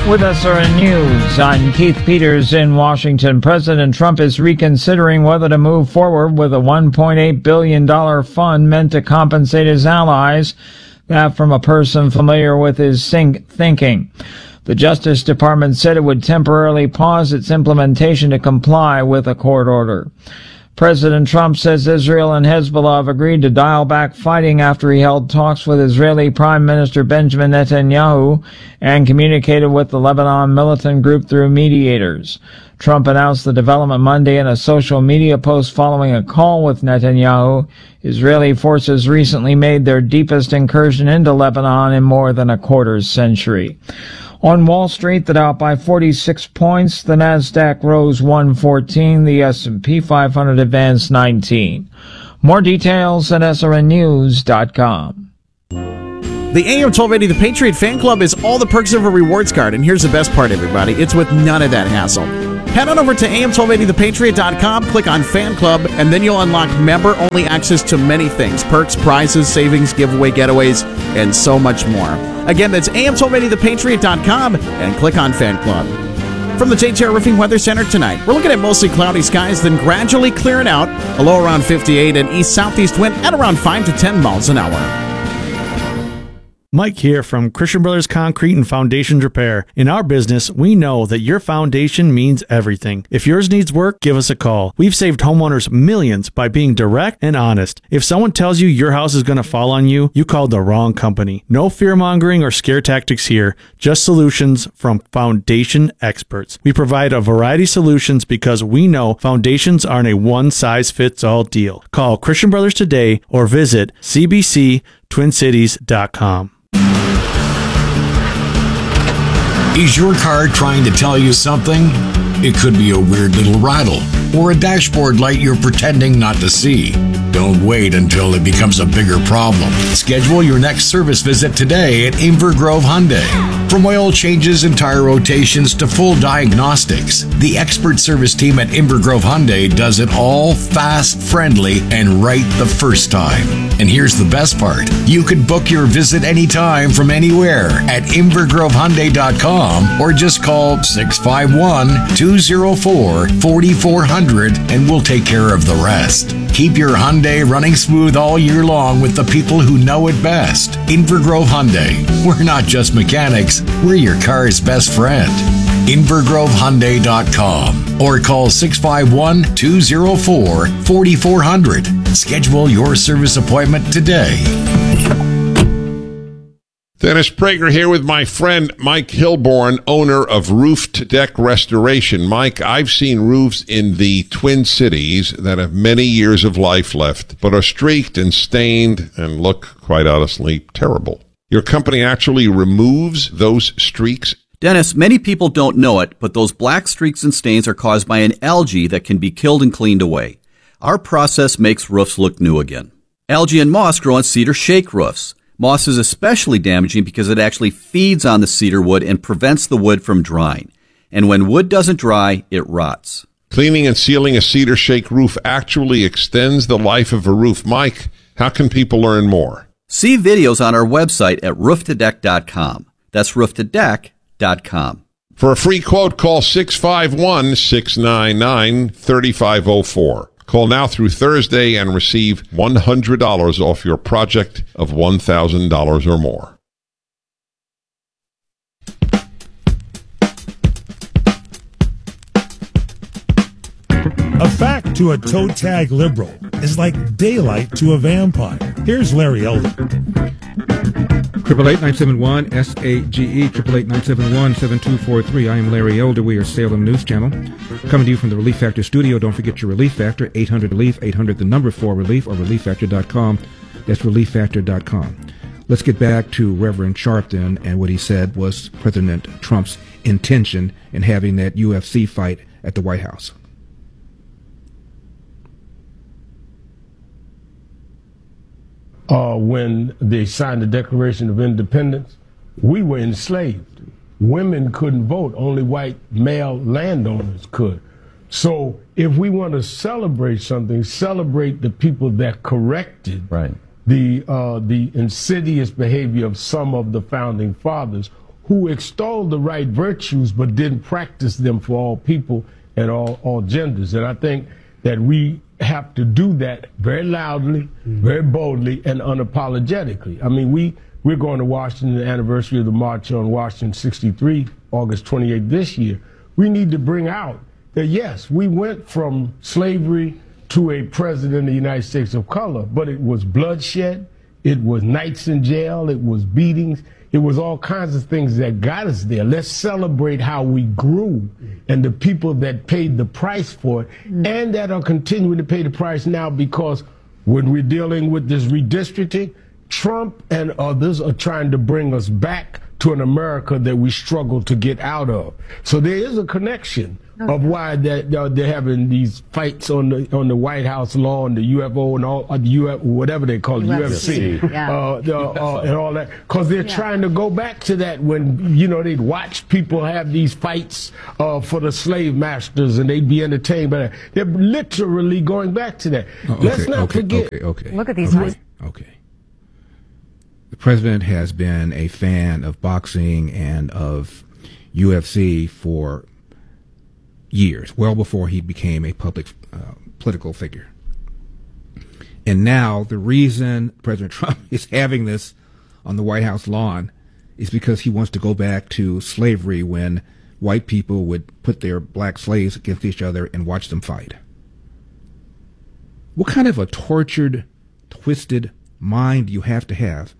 With SRN News, I'm Keith Peters in Washington. President Trump is reconsidering whether to move forward with a $1.8 billion fund meant to compensate his allies. That from a person familiar with his thinking. The Justice Department said it would temporarily pause its implementation to comply with a court order. President Trump says Israel and Hezbollah have agreed to dial back fighting after he held talks with Israeli Prime Minister Benjamin Netanyahu and communicated with the Lebanon militant group through mediators. Trump announced the development Monday in a social media post following a call with Netanyahu. Israeli forces recently made their deepest incursion into Lebanon in more than a quarter century. On Wall Street, the Dow by 46 points, the Nasdaq rose 114, the S&P 500 advanced 19. More details at srnnews.com. The AM 1280 The Patriot Fan Club is all the perks of a rewards card, and here's the best part, everybody. It's with none of that hassle. Head on over to am1280thepatriot.com, click on Fan Club, and then you'll unlock member-only access to many things. Perks, prizes, savings, giveaway getaways, and so much more. Again, that's am1280thepatriot.com, and click on Fan Club. From the JTR Roofing Weather Center tonight, we're looking at mostly cloudy skies, then gradually clearing out, a low around 58, and east-southeast wind at around 5 to 10 miles an hour. Mike here from Christian Brothers Concrete and Foundations Repair. In our business, we know that your foundation means everything. If yours needs work, give us a call. We've saved homeowners millions by being direct and honest. If someone tells you your house is going to fall on you, you called the wrong company. No fear-mongering or scare tactics here, just solutions from foundation experts. We provide a variety of solutions because we know foundations aren't a one-size-fits-all deal. Call Christian Brothers today or visit cbctwincities.com. Is your car trying to tell you something? It could be a weird little rattle or a dashboard light you're pretending not to see. Don't wait until it becomes a bigger problem. Schedule your next service visit today at Inver Grove Hyundai. From oil changes and tire rotations to full diagnostics, the expert service team at Inver Grove Hyundai does it all fast, friendly, and right the first time. And here's the best part. You can book your visit anytime from anywhere at invergrovehyundai.com or just call 651-204-4400 and we'll take care of the rest. Keep your Hyundai running smooth all year long with the people who know it best. Inver Grove Hyundai. We're not just mechanics, we're your car's best friend. invergrovehyundai.com or call 651-204-4400. Schedule your service appointment today. Dennis Prager here with my friend Mike Hilborn, owner of Roof to Deck Restoration. Mike, I've seen roofs in the Twin Cities that have many years of life left, but are streaked and stained and look, quite honestly, terrible. Your company actually removes those streaks? Dennis, many people don't know it, but those black streaks and stains are caused by an algae that can be killed and cleaned away. Our process makes roofs look new again. Algae and moss grow on cedar shake roofs. Moss is especially damaging because it actually feeds on the cedar wood and prevents the wood from drying. And when wood doesn't dry, it rots. Cleaning and sealing a cedar shake roof actually extends the life of a roof. Mike, how can people learn more? See videos on our website at rooftodeck.com. That's rooftodeck.com. For a free quote, call 651-699-3504. Call now through Thursday and receive $100 off your project of $1,000 or more. A fact to a toe tag liberal is like daylight to a vampire. Here's Larry Elder. 888-971-SAGE, 888-971-7243. I am Larry Elder. We are Salem News Channel. Coming to you from the Relief Factor studio. Don't forget your Relief Factor, 800-RELIEF, 800 the number 4 relief, or relieffactor.com. That's relieffactor.com. Let's get back to Reverend Sharpton and what he said was President Trump's intention in having that UFC fight at the White House. When they signed the Declaration of Independence, we were enslaved. Women couldn't vote. Only white male landowners could. So if we want to celebrate something, celebrate the people that corrected the insidious behavior of some of the founding fathers who extolled the right virtues but didn't practice them for all people and all genders. And I think that we have to do that very loudly, very boldly, and unapologetically. I mean, we're going to Washington, the anniversary of the March on Washington 63, August 28th this year. We need to bring out that, yes, we went from slavery to a president of the United States of color, but it was bloodshed, it was nights in jail, it was beatings, it was all kinds of things that got us there. Let's celebrate how we grew and the people that paid the price for it and that are continuing to pay the price now, because when we're dealing with this redistricting, Trump and others are trying to bring us back to an America that we struggle to get out of. So there is a connection of why they're having these fights on the White House lawn, the UFO and all whatever they call it, UFC, and all that, because they're trying to go back to that when they'd watch people have these fights for the slave masters and they'd be entertained by that. They're literally going back to that. Let's not forget. Okay. Look at these fights. Okay. The president has been a fan of boxing and of UFC for years, well before he became a public political figure. And now the reason President Trump is having this on the White House lawn is because he wants to go back to slavery, when white people would put their black slaves against each other and watch them fight. What kind of a tortured, twisted mind do you have to have